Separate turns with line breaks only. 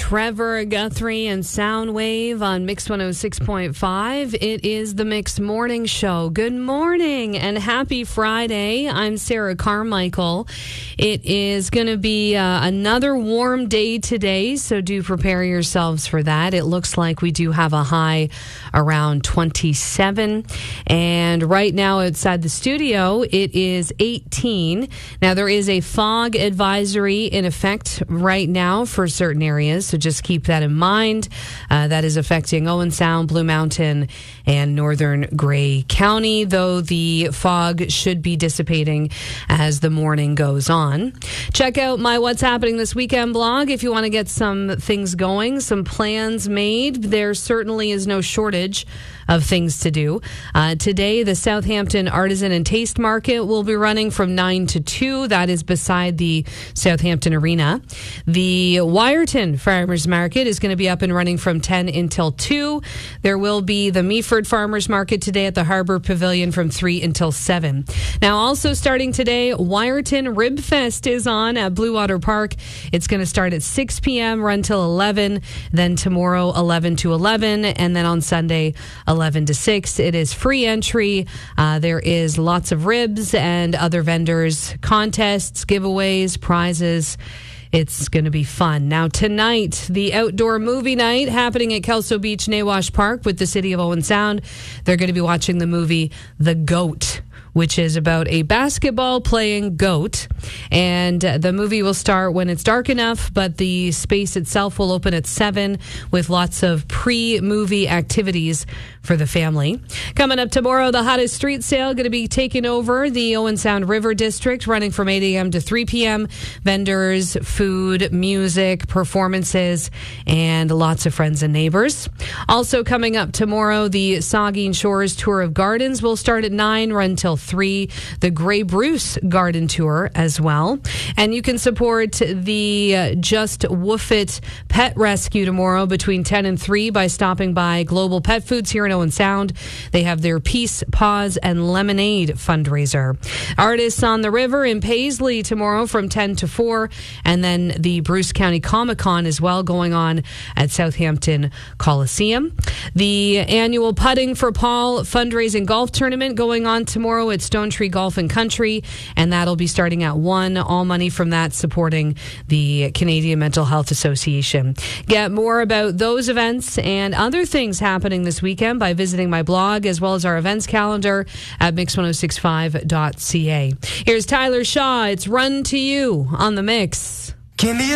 Trevor Guthrie and Soundwave on Mix 106.5. It is the Mix Morning Show. Good morning and happy Friday. I'm Sarah Carmichael. It is going to be another warm day today, so do prepare yourselves for that. It looks like we do have a high around 27. And right now outside the studio, it is 18. Now, there is a fog advisory in effect right now for certain areas, so just keep that in mind. That is affecting Owen Sound, Blue Mountain, and northern Grey County, though the fog should be dissipating as the morning goes on. Check out my What's Happening This Weekend blog if you want to get some things going, some plans made. There certainly is no shortage of things to do. Today, the Southampton Artisan and Taste Market will be running from 9 to 2. That is beside the Southampton Arena. The Wyerton Farmers Market is going to be up and running from 10 until 2. There will be the Meaford Farmers Market today at the Harbour Pavilion from 3 until 7. Now, also starting today, Wyerton Rib Fest is on at Blue Water Park. It's going to start at 6 p.m., run till 11, then tomorrow 11 to 11, and then on Sunday 11 to 6. It is free entry. There is lots of ribs and other vendors, contests, giveaways, prizes. It's going to be fun. Now, tonight, the outdoor movie night happening at Kelso Beach, Nawash Park with the City of Owen Sound. They're going to be watching the movie The Goat, which is about a basketball-playing goat. And the movie will start when it's dark enough, but the space itself will open at 7 with lots of pre-movie activities for the family. Coming up tomorrow, the hottest street sale going to be taking over the Owen Sound River District, running from 8 a.m. to 3 p.m. Vendors, food, music, performances, and lots of friends and neighbors. Also coming up tomorrow, the Saugeen Shores Tour of Gardens will start at 9, run till 3. The Grey Bruce Garden Tour as well. And you can support the Just Woof It Pet Rescue tomorrow between 10 and 3 by stopping by Global Pet Foods here in Owen Sound. They have their Peace, Paws, and Lemonade fundraiser. Artists on the River in Paisley tomorrow from 10 to 4. And then the Bruce County Comic-Con as well going on at Southampton Coliseum. The annual Putting for Paul fundraising golf tournament going on tomorrow at Stone Tree Golf and Country, and that'll be starting at 1. All money from that supporting the Canadian Mental Health Association. Get more about those events and other things happening this weekend by visiting my blog as well as our events calendar at mix1065.ca. Here's Tyler Shaw. It's Run to You on the Mix.